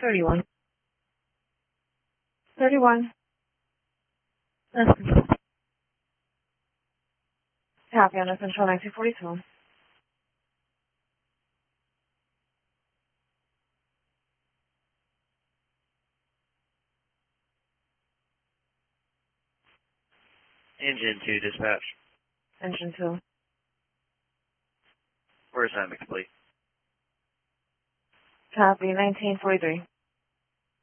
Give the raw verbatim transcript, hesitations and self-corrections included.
thirty-one. thirty-one. Listen. Copy on the Central nineteen forty-two. Engine two, dispatch. Engine two. Where assignment complete? Copy nineteen forty-three.